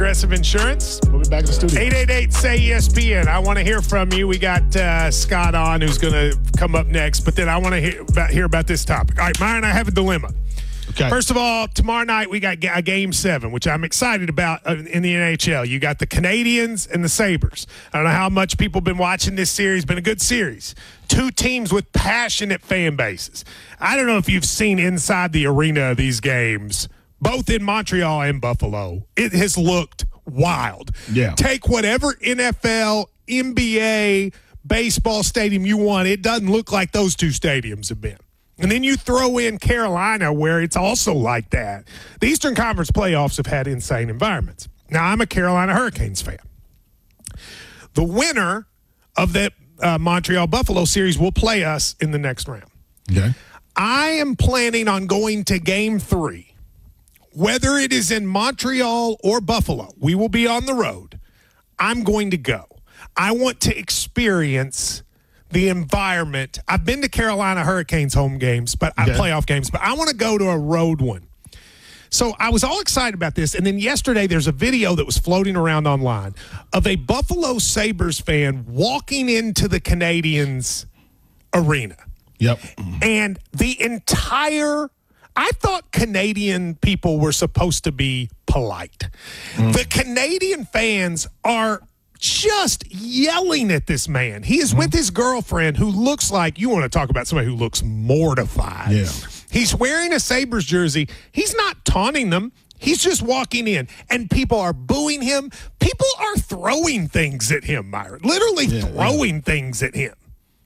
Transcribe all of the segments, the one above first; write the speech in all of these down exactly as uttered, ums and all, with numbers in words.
Progressive Insurance. We'll be back in the studio. eight eight eight, say E S P N. I want to hear from you. We got uh, Scott on who's going to come up next, but then I want to hear about, hear about this topic. All right, Myron, I have a dilemma. Okay. First of all, tomorrow night we got a game seven, which I'm excited about in the N H L. You got the Canadians and the Sabres. I don't know how much people have been watching this series. Been a good series. Two teams with passionate fan bases. I don't know if you've seen inside the arena of these games, both in Montreal and Buffalo. It has looked wild. Yeah. Take whatever N F L, N B A, baseball stadium you want. It doesn't look like those two stadiums have been. And then you throw in Carolina, where it's also like that. The Eastern Conference playoffs have had insane environments. Now, I'm a Carolina Hurricanes fan. The winner of that uh, Montreal-Buffalo series will play us in the next round. Okay. I am planning on going to game three. Whether it is in Montreal or Buffalo, we will be on the road. I'm going to go. I want to experience the environment. I've been to Carolina Hurricanes home games, but okay. uh, playoff games, but I want to go to a road one. So I was all excited about this, and then yesterday there's a video that was floating around online of a Buffalo Sabres fan walking into the Canadiens arena. Yep. And the entire I thought Canadian people were supposed to be polite. Mm. The Canadian fans are just yelling at this man. He is mm-hmm. with his girlfriend who looks like, you want to talk about somebody who looks mortified. Yeah. He's wearing a Sabres jersey. He's not taunting them. He's just walking in, and people are booing him. People are throwing things at him, Myron. Literally yeah, throwing yeah. things at him.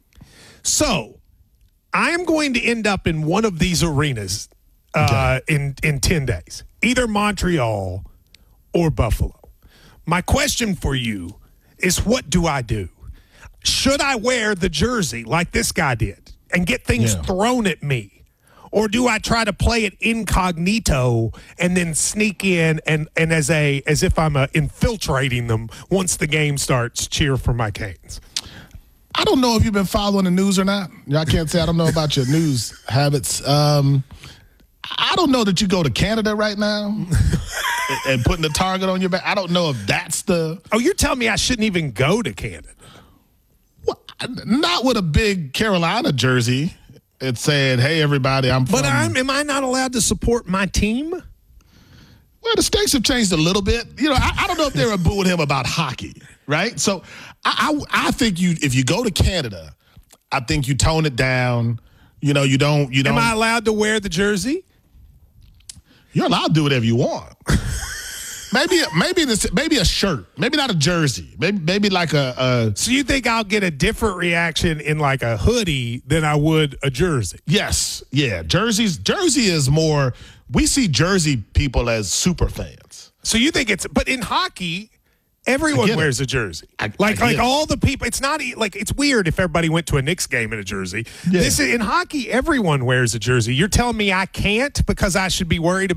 So I am going to end up in one of these arenas uh, okay. in, in ten days, either Montreal or Buffalo. My question for you is, what do I do? Should I wear the jersey like this guy did and get things yeah. thrown at me? Or do I try to play it incognito and then sneak in and, and as a as if I'm uh, infiltrating them once the game starts, cheer for my Canes? I don't know if you've been following the news or not. I can't say I don't know about your news habits. Um, I don't know that you go to Canada right now and putting the target on your back. I don't know if that's the... Oh, you're telling me I shouldn't even go to Canada? Well, not with a big Carolina jersey. It's saying, hey, everybody, I'm from... But I'm, am I not allowed to support my team? Well, the stakes have changed a little bit. You know, I, I don't know if they were booing him about hockey, right? So I, I, I think you, if you go to Canada, I think you tone it down. You know, you don't... You don't. Am I allowed to wear the jersey? You're allowed to do whatever you want. maybe, maybe this, maybe a shirt, maybe not a jersey, maybe, maybe like a, a. So you think I'll get a different reaction in like a hoodie than I would a jersey? Yes, yeah. Jerseys, jersey is more. We see jersey people as super fans. So you think it's, but in hockey, everyone wears a jersey. I, like I like it. all the people. It's not like it's weird if everybody went to a Knicks game in a jersey. Yeah. This is, in hockey, everyone wears a jersey. You're telling me I can't because I should be worried about